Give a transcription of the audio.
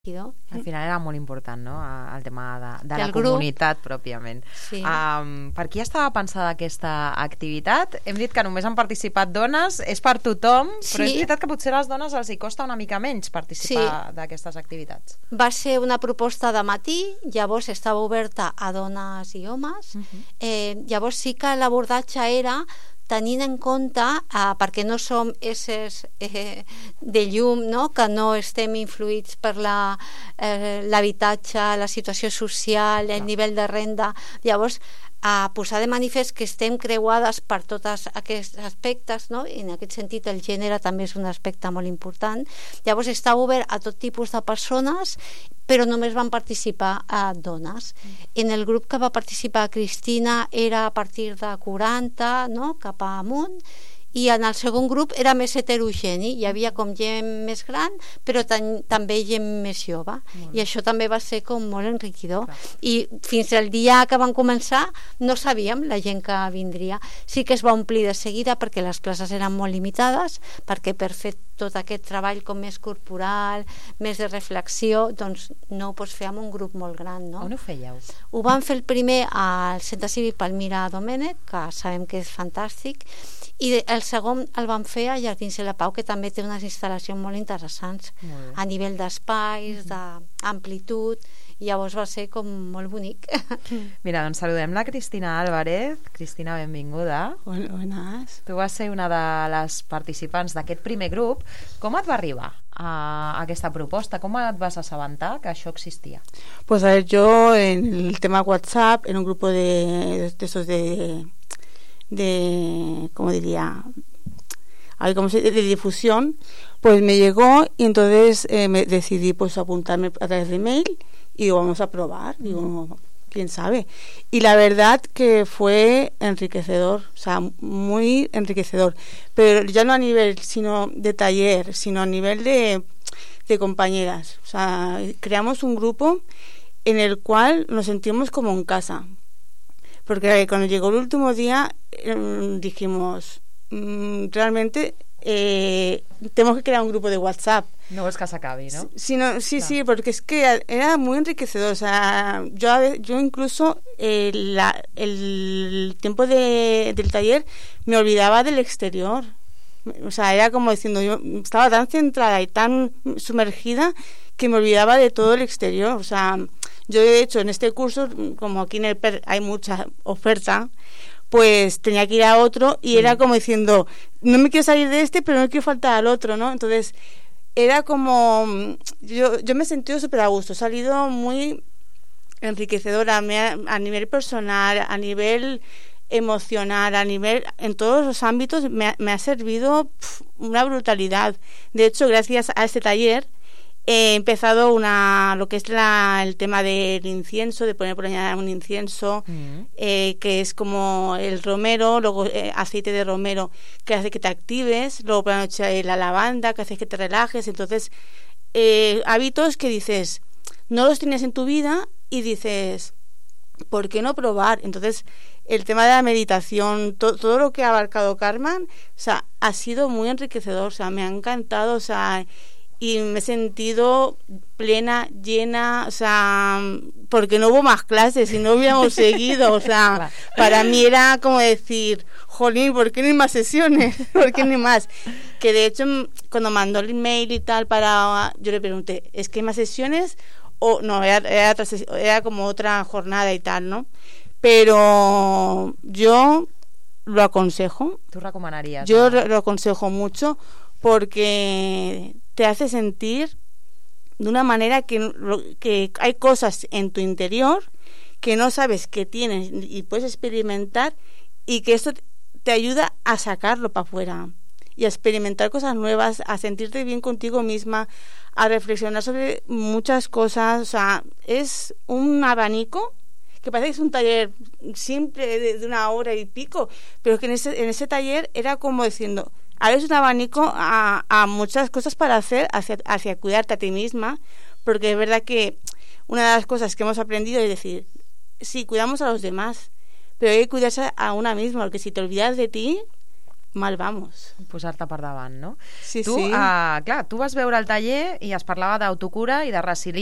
Al final era molt important, no?, el tema de la grup. Comunitat pròpiament. Sí. Per qui estava pensada aquesta activitat? Hem dit que només han participat dones, és per tothom, però és veritat que potser a les dones els hi costa una mica menys participar d'aquestes activitats. Va ser una proposta de matí, llavors estava oberta a dones i homes. Llavors sí que l'abordatge era tenint en compte, perquè no som éssers de llum, no?, que no estem influïts per l'habitatge, la situació social, el nivell de renda. Llavors, a posar de manifest que estem creuades per tots aquests aspectes, no? I en aquest sentit el gènere també és un aspecte molt important. Llavors està obert a tot tipus de persones, però només van participar dones. En el grup que va participar Cristina era a partir de 40, no?, cap amunt, i en el segon grup era més heterogeni, hi havia com gent més gran però també gent més jove, i això també va ser com molt enriquidor. I fins al dia que van començar no sabíem la gent que vindria. Sí que es va omplir de seguida perquè les places eren molt limitades, perquè per fer tot aquest treball com més corporal, més de reflexió, doncs no ho pots fer amb un grup molt gran, no? On ho fèieu? Ho vam fer el primer al Centre Cívic Palmira Domènech, que sabem que és fantàstic, i el segon el vam fer a Jardins de la Pau, que també té unes instal·lacions molt interessants a nivell d'espais, d'amplitud, i llavors va ser com molt bonic. Mira, doncs saludem la Cristina Álvarez. Cristina, benvinguda. Buenas. Tu vas ser una de les participants d'aquest primer grup. Com et va arribar a aquesta proposta? Com et vas assabentar que això existia? Pues a ver, yo en el tema WhatsApp, en un grupo de esos de ¿cómo diría? De difusión, pues me llegó y entonces me decidí pues apuntarme a través de mail y digo, vamos a probar, digo, quién sabe. Y la verdad que fue enriquecedor, o sea, muy enriquecedor, pero ya no a nivel sino de taller, sino a nivel de compañeras. O sea, creamos un grupo en el cual nos sentimos como en casa, porque cuando llegó el último día dijimos, realmente tenemos que crear un grupo de WhatsApp. No vols que s'acabi, ¿no? Sí, porque es que era muy enriquecedor. O sea, yo incluso el tiempo del taller me olvidaba del exterior. O sea, era como diciendo, yo estaba tan centrada y tan sumergida que me olvidaba de todo el exterior. O sea, yo de hecho en este curso, como aquí en el PER hay mucha oferta, pues tenía que ir a otro y era como diciendo, no me quiero salir de este, pero no quiero faltar al otro, ¿no? Entonces era como, yo me he sentido súper a gusto, he salido muy enriquecedora a nivel personal, a nivel emocional, en todos los ámbitos me ha servido una brutalidad. De hecho, gracias a este taller he empezado lo que es el tema del incienso, de poner por allá un incienso, que es como el romero, luego aceite de romero que hace que te actives, luego por la noche la lavanda que hace que te relajes. Entonces hábitos que dices no los tienes en tu vida y dices, ¿por qué no probar? Entonces el tema de la meditación, todo lo que ha abarcado Carmen, o sea, ha sido muy enriquecedor, o sea, me ha encantado, o sea, y me he sentido plena, llena, o sea, porque no hubo más clases y no hubiéramos seguido, o sea, para mí era como decir, jolín, ¿por qué no hay más sesiones? ¿Por qué no hay más? Que de hecho, cuando mandó el email y tal, yo le pregunté, ¿es que hay más sesiones? O no, era como otra jornada y tal, ¿no? Pero yo lo aconsejo. ¿Tú recomanarías? Yo lo aconsejo mucho porque te hace sentir de una manera que hay cosas en tu interior que no sabes que tienes y puedes experimentar, y que esto te ayuda a sacarlo para afuera y a experimentar cosas nuevas, a sentirte bien contigo misma, a reflexionar sobre muchas cosas. O sea, es un abanico que parece que es un taller simple de una hora y pico, pero que en ese taller era como diciendo, ahora es un abanico a muchas cosas para hacer hacia cuidarte a ti misma, porque es verdad que una de las cosas que hemos aprendido es decir, sí, cuidamos a los demás, pero hay que cuidarse a una misma, porque si te olvidas de ti, mal vamos. Posar-te per davant, no? Sí, tu, sí. clar, tu vas veure el taller i es parlava d'autocura i de resiliència